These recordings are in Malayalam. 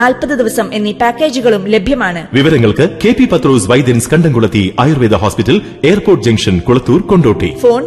40 ദിവസം എന്നീ പാക്കേജുകളും ലഭ്യമാണ്. വിവരങ്ങൾക്ക് കെ പി പത്രോസ് വൈദ്യൻസ് കണ്ടംകുളത്തി Ayurveda hospital, airport junction, Kulathur, Kondotty. Phone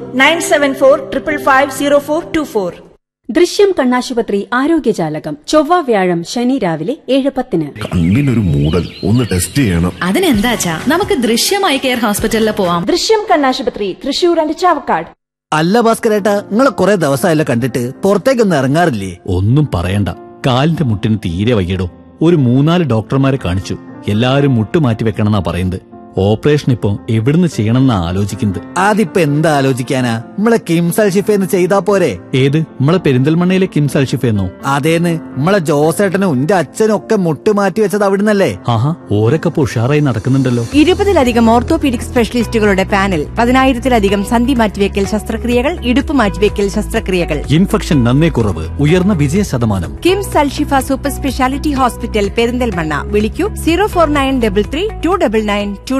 9745550424. ദൃശ്യം കണ്ണാശുപത്രി ആരോഗ്യജാലകം ചൊവ്വ വ്യാഴം ശനി രാവിലെ 7:10. കണ്ണിനൊരു മൂടൽ, ഒന്ന് ടെസ്റ്റ് ചെയ്യണം. അതിനെന്താച്ചാ നമുക്ക് ദൃശ്യമായി കെയർ ഹോസ്പിറ്റലിൽ പോവാം. ദൃശ്യം കണ്ണാശുപത്രി, തൃശൂർ ആൻഡ് ചാവക്കാട്. അല്ല ഭാസ്കരേട്ടാ, നിങ്ങളെ കുറെ ദിവസമായല്ലോ കണ്ടിട്ട്, പുറത്തേക്കൊന്നും ഇറങ്ങാറില്ലേ? ഒന്നും പറയണ്ട, കാലിന്റെ മുട്ടിന് തീരെ വയ്യടോ. ഒരു 3-4 ഡോക്ടർമാരെ കാണിച്ചു. എല്ലാരും മുട്ട് മാറ്റി വെക്കണമെന്നാ പറയുന്നത്. ഓപ്പറേഷൻ ഇപ്പൊ എവിടുന്ന് ചെയ്യണമെന്നാ ആലോചിക്കുന്നത്. അതിപ്പോ എന്താ ആലോചിക്കാനാ, നമ്മളെ കിംസ് അൽഷിഫേന്ന് ചെയ്താ പോരെ? ഏത്, നമ്മളെ പെരിന്തൽമണ്ണയിലെ കിംസ് അൽഷിഫെന്നോ? അതേന്ന്, നമ്മളെ ജോസേട്ടനും എന്റെ അച്ഛനും ഒക്കെ മുട്ട് മാറ്റി വെച്ചത് അവിടുന്നല്ലേ? ആഹാ, ഓരൊക്കെ ഉഷാറായി നടക്കുന്നുണ്ടല്ലോ. 20-ലധികം ഓർത്തോപീഡിക് സ്പെഷ്യലിസ്റ്റുകളുടെ പാനൽ, 10,000-ലധികം സന്ധി മാറ്റിവെക്കൽ ശസ്ത്രക്രിയകൾ, ഇടുപ്പ് മാറ്റിവെക്കൽ ശസ്ത്രക്രിയകൾ. ഇൻഫെക്ഷൻ നന്നേ കുറവ്, ഉയർന്ന വിജയ ശതമാനം. KIMS Alshifa super speciality hospital, Perinthalmanna. വിളിക്കൂ 04933299.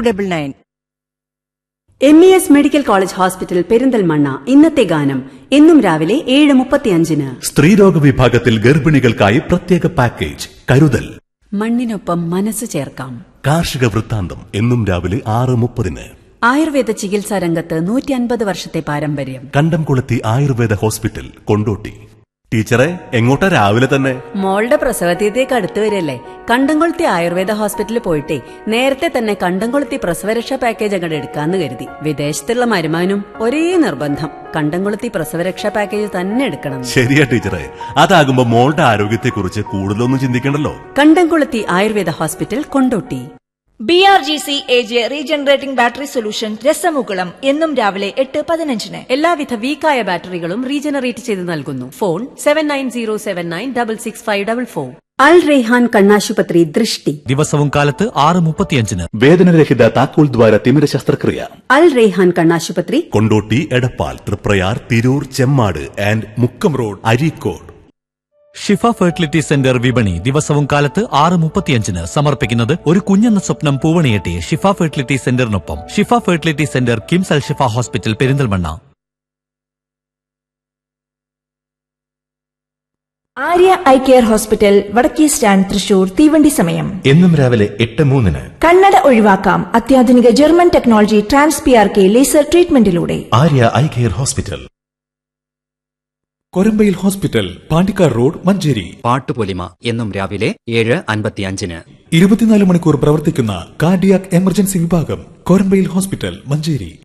MES medical college hospital, Perinthalmanna. ഇന്നത്തെ ഗാനം എന്നും രാവിലെ 7:35. സ്ത്രീരോഗ വിഭാഗത്തിൽ ഗർഭിണികൾക്കായി പ്രത്യേക പാക്കേജ് കരുതൽ. മണ്ണിനൊപ്പം മനസ്സ് ചേർക്കാം. കാർഷിക വൃത്താന്തം എന്നും രാവിലെ 6:30. ആയുർവേദ ചികിത്സാ രംഗത്ത് 150 വർഷത്തെ പാരമ്പര്യം. കണ്ടംകുളത്തി ആയുർവേദ ഹോസ്പിറ്റൽ, കൊണ്ടോട്ടി. ടീച്ചറെ, എങ്ങോട്ടാ രാവിലെ തന്നെ? മോളുടെ പ്രസവതീയതേക്ക് അടുത്ത് വരില്ലേ, കണ്ടംകുളത്തി ആയുർവേദ ഹോസ്പിറ്റലിൽ പോയിട്ടേ നേരത്തെ തന്നെ കണ്ടംകുളത്തി പ്രസവരക്ഷാ പാക്കേജ് അങ്ങോട്ട് എടുക്കാന്ന് കരുതി. വിദേശത്തുള്ള മരുമാനും ഒരേ നിർബന്ധം, കണ്ടംകുളത്തി പ്രസവരക്ഷാ പാക്കേജ് തന്നെ എടുക്കണം. ശരിയാ ടീച്ചറെ, അതാകുമ്പോ മോളുടെ ആരോഗ്യത്തെക്കുറിച്ച് കൂടുതലൊന്നും ചിന്തിക്കണ്ടല്ലോ. കണ്ടംകുളത്തി Ayurveda hospital, Kondotty. BRGC AJ regenerating battery solution, രസമുകുളം. എന്നും രാവിലെ 8:15. എല്ലാവിധ വീക്കായ ബാറ്ററികളും റീജനറേറ്റ് ചെയ്ത് നൽകുന്നു. ഫോൺ 7907966544. അൽ റെയ്ഹാൻ കണ്ണാശുപത്രി, ദൃഷ്ടി. ദിവസവും കാലത്ത് 6:35. വേദനരഹിത താക്കോൽ ദ്വാര തിമിര ശസ്ത്രക്രിയ. അൽ റെയ്ഹാൻ കണ്ണാശുപത്രി, Kondotty, Edappal, Triprayar, Tirur, Chemmad and Mukkam road, Areekode. Shifa fertility centre വിപണി, ദിവസവും കാലത്ത് 6:35. സമർപ്പിക്കുന്നത് ഒരു കുഞ്ഞെന്ന സ്വപ്നം പൂവണിയെട്ടി ഷിഫ ഫെർട്ടിലിറ്റി സെന്ററിനൊപ്പം. ഷിഫ fertility centre, KIMS Alshifa hospital, Perinthalmanna. Arya eye care hospital, വടക്കേ സ്റ്റാൻഡ്, തൃശൂർ. തീവണ്ടി സമയം എന്നും രാവിലെ 8:03. കണ്ണട ഒഴിവാക്കാം അത്യാധുനിക German technology TransPRK laser ട്രീറ്റ്മെന്റിലൂടെ. Arya eye care hospital. Korambayil hospital, Pandikkad road, Manjeri. Pattupolima എന്നും രാവിലെ 7:55. 24 മണിക്കൂർ പ്രവർത്തിക്കുന്ന കാർഡിയാക് എമർജൻസി വിഭാഗം, കൊരമ്പയിൽ ഹോസ്പിറ്റൽ, മഞ്ചേരി.